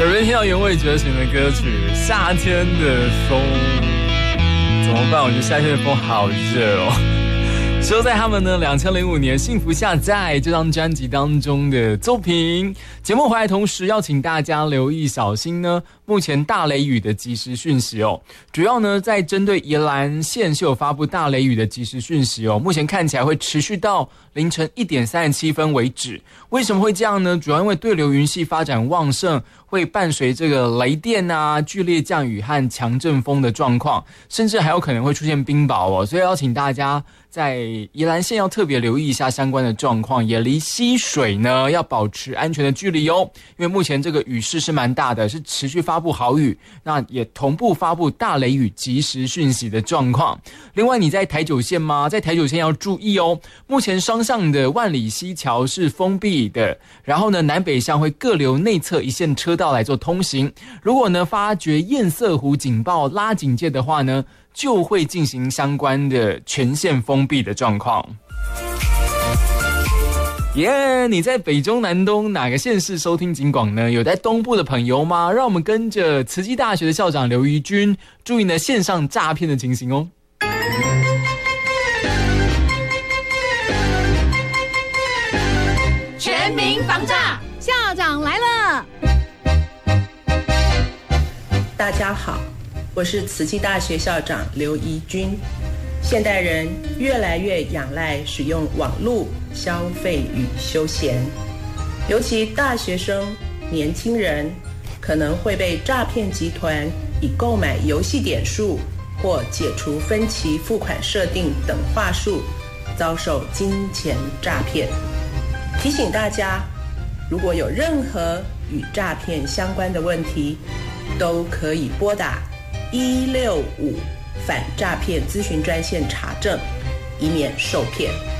耳边听到原味觉醒的歌曲《夏天的风》，怎么办？我觉得夏天的风好热哦。收在他们呢2005年《幸福下载》这张专辑当中的作品。节目回来同时要请大家留意小心呢目前大雷雨的即时讯息哦，主要呢在针对宜兰县是有发布大雷雨的即时讯息哦，目前看起来会持续到凌晨1点37分为止。为什么会这样呢？主要因为对流云系发展旺盛，会伴随这个雷电啊、剧烈降雨和强阵风的状况，甚至还有可能会出现冰雹哦，所以要请大家在宜兰县要特别留意一下相关的状况，也离溪水呢要保持安全的距离哦。因为目前这个雨势是蛮大的，是持续发布豪雨，那也同步发布大雷雨即时讯息的状况。另外，你在台九线吗？在台九线要注意哦。目前双向的万里溪桥是封闭的，然后呢南北向会各留内侧一线车道来做通行。如果呢发觉堰塞湖警报拉警戒的话呢，就会进行相关的全线封闭的状况。你在北中南东哪个县市收听警广呢？有在东部的朋友吗？让我们跟着慈济大学的校长刘怡君注意呢线上诈骗的情形哦。 全民防诈，校长来了。 大家好，我是慈济大学校长刘怡君。现代人越来越仰赖使用网络消费与休闲，尤其大学生、年轻人可能会被诈骗集团以购买游戏点数或解除分期付款设定等话术遭受金钱诈骗。提醒大家，如果有任何与诈骗相关的问题，都可以拨打165反诈骗咨询专线查证，以免受骗。